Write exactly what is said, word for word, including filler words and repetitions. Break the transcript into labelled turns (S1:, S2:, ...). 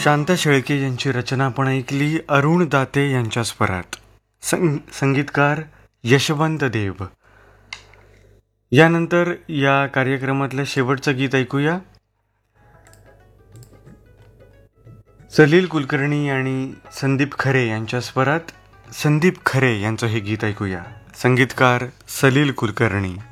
S1: शांता शेळके यांची रचना आपण ऐकली अरुण दाते यांच्या स्वरात. संग संगीतकार यशवंत देव. यानंतर या कार्यक्रमातलं शेवटचं गीत ऐकूया. सलील कुलकर्णी आणि संदीप खरे यांच्या स्वरात संदीप खरे यांचं हे गीत ऐकूया. संगीतकार सलील कुलकर्णी.